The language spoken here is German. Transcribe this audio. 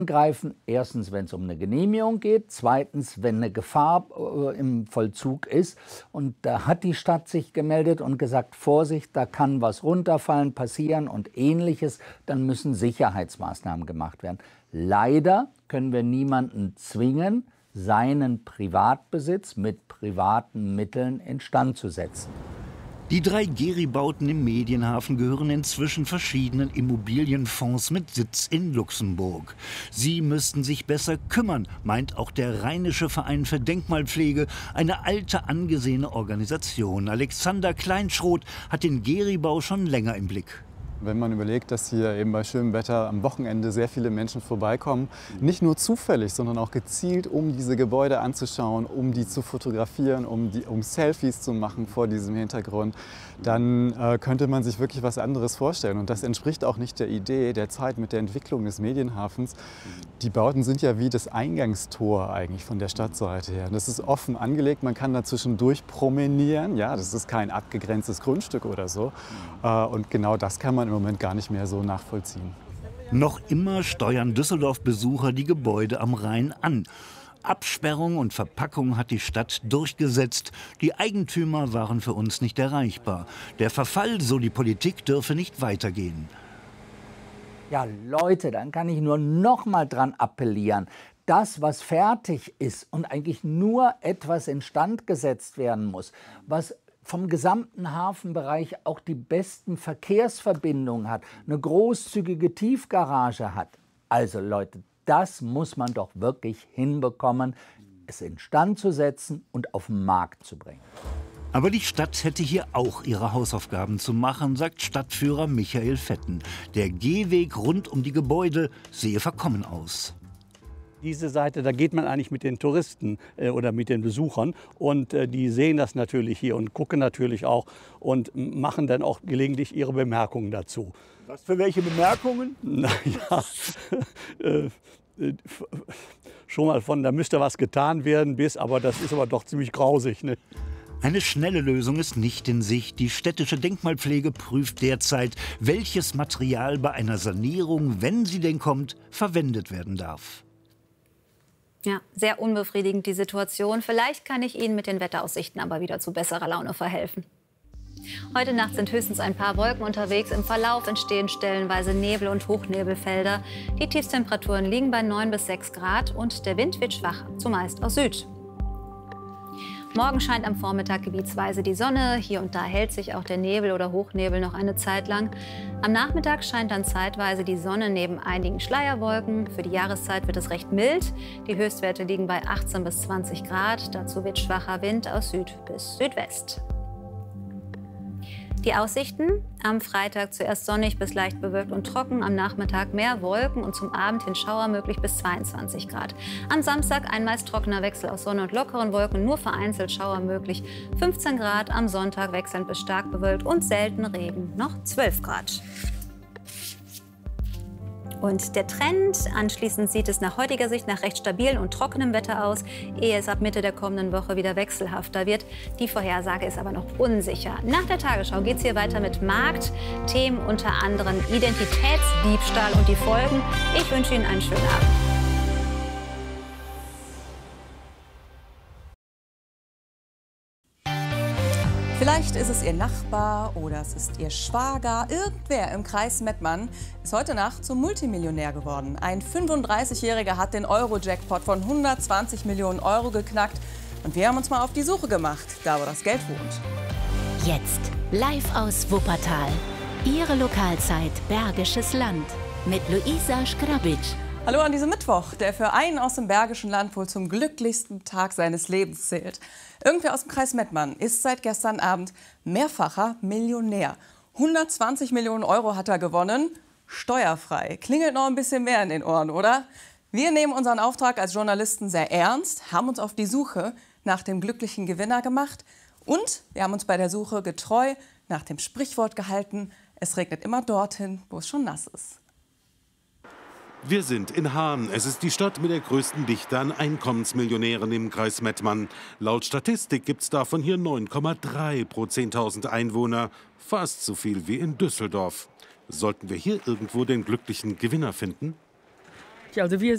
greifen. Erstens, wenn es um eine Genehmigung geht. Zweitens, wenn eine Gefahr im Vollzug ist. Und da hat die Stadt sich gemeldet und gesagt, Vorsicht, da kann was runterfallen, passieren und Ähnliches. Dann müssen Sicherheitsmaßnahmen gemacht werden. Leider können wir niemanden zwingen, seinen Privatbesitz mit privaten Mitteln instand zu setzen. Die 3 Geri-Bauten im Medienhafen gehören inzwischen verschiedenen Immobilienfonds mit Sitz in Luxemburg. Sie müssten sich besser kümmern, meint auch der Rheinische Verein für Denkmalpflege, eine alte angesehene Organisation. Alexander Kleinschroth hat den Geri-Bau schon länger im Blick. Wenn man überlegt, dass hier eben bei schönem Wetter am Wochenende sehr viele Menschen vorbeikommen, nicht nur zufällig, sondern auch gezielt, um diese Gebäude anzuschauen, um die zu fotografieren, um Selfies zu machen vor diesem Hintergrund, dann könnte man sich wirklich was anderes vorstellen. Und das entspricht auch nicht der Idee der Zeit mit der Entwicklung des Medienhafens. Die Bauten sind ja wie das Eingangstor eigentlich von der Stadtseite her. Das ist offen angelegt, man kann da zwischendurch promenieren. Ja, das ist kein abgegrenztes Grundstück oder so. Und genau das kann man im Moment gar nicht mehr so nachvollziehen. Noch immer steuern Düsseldorf-Besucher die Gebäude am Rhein an. Absperrung und Verpackung hat die Stadt durchgesetzt. Die Eigentümer waren für uns nicht erreichbar. Der Verfall, so die Politik, dürfe nicht weitergehen. Ja, Leute, dann kann ich nur noch mal dran appellieren. Das, was fertig ist und eigentlich nur etwas instand gesetzt werden muss, was vom gesamten Hafenbereich auch die besten Verkehrsverbindungen hat, eine großzügige Tiefgarage hat. Also Leute, das muss man doch wirklich hinbekommen, es instand zu setzen und auf den Markt zu bringen. Aber die Stadt hätte hier auch ihre Hausaufgaben zu machen, sagt Stadtführer Michael Fetten. Der Gehweg rund um die Gebäude sehe verkommen aus. Diese Seite, da geht man eigentlich mit den Touristen oder mit den Besuchern und die sehen das natürlich hier und gucken natürlich auch und machen dann auch gelegentlich ihre Bemerkungen dazu. Was für welche Bemerkungen? Naja, schon mal von, da müsste was getan werden, aber das ist aber doch ziemlich grausig, ne? Eine schnelle Lösung ist nicht in Sicht. Die städtische Denkmalpflege prüft derzeit, welches Material bei einer Sanierung, wenn sie denn kommt, verwendet werden darf. Ja, sehr unbefriedigend die Situation. Vielleicht kann ich Ihnen mit den Wetteraussichten aber wieder zu besserer Laune verhelfen. Heute Nacht sind höchstens ein paar Wolken unterwegs. Im Verlauf entstehen stellenweise Nebel- und Hochnebelfelder. Die Tiefstemperaturen liegen bei 9 bis 6 Grad und der Wind wird schwach, zumeist aus Süd. Morgen scheint am Vormittag gebietsweise die Sonne. Hier und da hält sich auch der Nebel oder Hochnebel noch eine Zeit lang. Am Nachmittag scheint dann zeitweise die Sonne neben einigen Schleierwolken. Für die Jahreszeit wird es recht mild. Die Höchstwerte liegen bei 18 bis 20 Grad. Dazu wird schwacher Wind aus Süd bis Südwest. Die Aussichten: am Freitag zuerst sonnig bis leicht bewölkt und trocken, am Nachmittag mehr Wolken und zum Abend hin Schauer möglich bis 22 Grad. Am Samstag ein meist trockener Wechsel aus Sonne und lockeren Wolken, nur vereinzelt Schauer möglich, 15 Grad. Am Sonntag wechselnd bis stark bewölkt und selten Regen, noch 12 Grad. Und der Trend, anschließend sieht es nach heutiger Sicht nach recht stabilem und trockenem Wetter aus, ehe es ab Mitte der kommenden Woche wieder wechselhafter wird. Die Vorhersage ist aber noch unsicher. Nach der Tagesschau geht es hier weiter mit Markt, Themen unter anderem Identitätsdiebstahl und die Folgen. Ich wünsche Ihnen einen schönen Abend. Vielleicht ist es Ihr Nachbar oder es ist Ihr Schwager. Irgendwer im Kreis Mettmann ist heute Nacht zum Multimillionär geworden. Ein 35-Jähriger hat den Euro-Jackpot von 120 Millionen Euro geknackt. Und wir haben uns mal auf die Suche gemacht, da wo das Geld wohnt. Jetzt live aus Wuppertal. Ihre Lokalzeit Bergisches Land mit Luisa Schgrabic. Hallo an diesem Mittwoch, der für einen aus dem Bergischen Land wohl zum glücklichsten Tag seines Lebens zählt. Irgendwer aus dem Kreis Mettmann ist seit gestern Abend mehrfacher Millionär. 120 Millionen Euro hat er gewonnen, steuerfrei. Klingelt noch ein bisschen mehr in den Ohren, oder? Wir nehmen unseren Auftrag als Journalisten sehr ernst, haben uns auf die Suche nach dem glücklichen Gewinner gemacht und wir haben uns bei der Suche getreu nach dem Sprichwort gehalten, es regnet immer dorthin, wo es schon nass ist. Wir sind in Haan. Es ist die Stadt mit der größten Dichte an Einkommensmillionären im Kreis Mettmann. Laut Statistik gibt es davon hier 9,3 pro 10.000 Einwohner. Fast so viel wie in Düsseldorf. Sollten wir hier irgendwo den glücklichen Gewinner finden? Ja, also wir